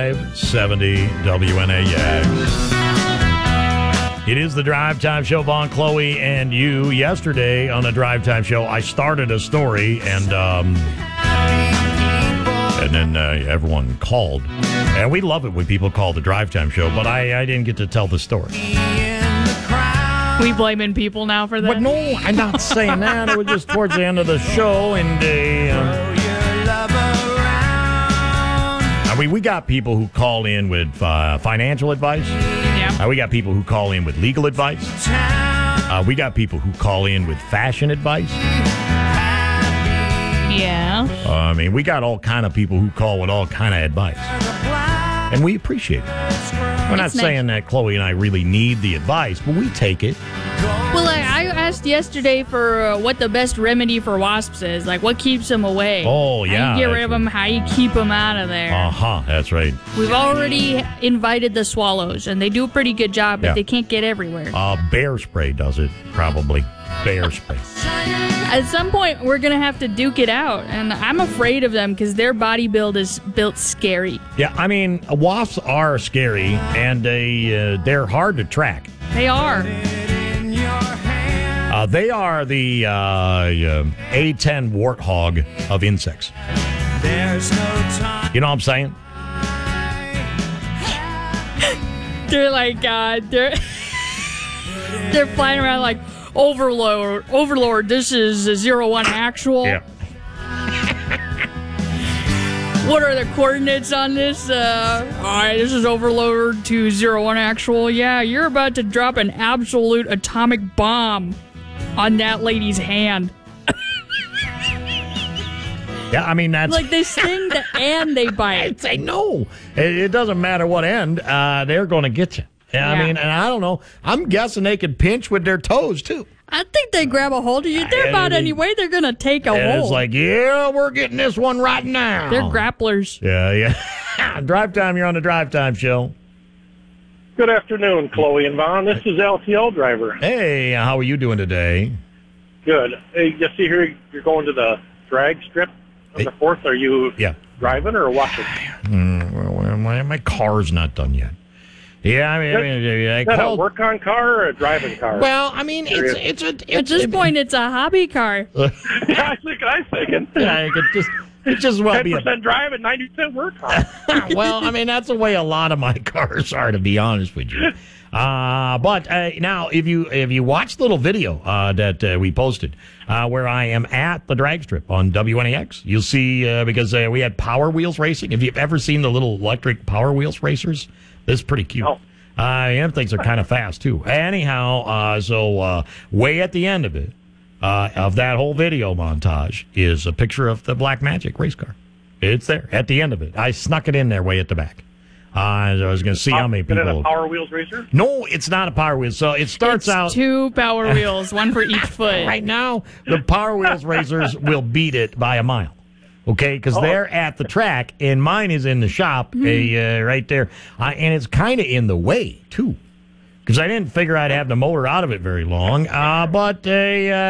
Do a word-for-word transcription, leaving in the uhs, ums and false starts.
five seventy W N A X. It is the Drive Time Show, Vaughn, Chloe, and you. Yesterday on the Drive Time Show, I started a story, and um, and then uh, everyone called. And we love it when people call the Drive Time Show, but I, I didn't get to tell the story. We blaming people now for that? But no, I'm not saying that. It was just towards the end of the show, and uh, I mean, we got people who call in with uh, financial advice. Yeah. Uh, we got people who call in with legal advice. Uh, we got people who call in with fashion advice. Yeah. Uh, I mean, we got all kind of people who call with all kind of advice, and we appreciate it. We're not It's nice. saying that Chloe and I really need the advice, but we take it. Well, I, I asked yesterday for uh, what the best remedy for wasps is. Like, what keeps them away? Oh, yeah, How you get rid that's of them, how you keep them out of there. Uh-huh, that's right. We've already invited the swallows, and they do a pretty good job, but Yeah. they can't get everywhere. Uh, bear spray does it, probably. Bear spray. At some point, we're going to have to duke it out, and I'm afraid of them because their body build is built scary. Yeah, I mean, wasps are scary, and they, uh, they're hard to track. They are. Uh, they are the uh, uh, A ten warthog of insects. You know what I'm saying? They're like, uh, they're, they're flying around like, Overlord, Overlord, this is a zero one actual. Yeah. What are the coordinates on this? Uh, all right, this is Overlord to zero one actual. Yeah, you're about to drop an absolute atomic bomb on that lady's hand. Yeah, I mean, that's... Like, they sting the and they bite. I'd say no. It, it doesn't matter what end. Uh, they're going to get you. Yeah, I Yeah. mean, and I don't know. I'm guessing they could pinch with their toes, too. I think they grab a hold of you. They're And about they- any way they're going to take a And hold. it's like, yeah, we're getting this one right now. They're grapplers. Yeah, yeah. Drive Time, you're on the Drive Time Show. Good afternoon, Chloe and Vaughn. This is L T L driver. Hey, how are you doing today? Good. Hey, you see here, you're going to the drag strip on the fourth. Are you Yeah. driving or watching? Mm, well, my, my car's not done yet. Yeah, I mean, I mean I Is that a called... work-on car or a driving car? Well, I mean, it's it's a... It's, At this it- point, it's a hobby car. yeah, I think I was thinking. Yeah, it could just... It just well ten be a... percent drive and ninety percent work on. Well, I mean, that's the way a lot of my cars are, to be honest with you. Uh, but uh, now, if you if you watch the little video uh, that uh, we posted, uh, where I am at the drag strip on W N A X, you'll see uh, because uh, we had Power Wheels racing. If you've ever seen the little electric Power Wheels racers, this is pretty cute. Oh. Uh, and things are kind of fast too. Anyhow, uh, so uh, way at the end of it, uh, of that whole video montage, is a picture of the Black Magic race car. It's there at the end of it. I snuck it in there way at the back. Uh, I was going to see how many Is it people. a Power Wheels racer? No, it's not a Power Wheel. So it starts It's out two power wheels, one for each foot. right now. The Power Wheels racers will beat it by a mile. Okay, because Oh. they're at the track, and mine is in the shop, uh, right there, uh, and it's kind of in the way too, because I didn't figure I'd have the motor out of it very long. Uh, but uh, uh,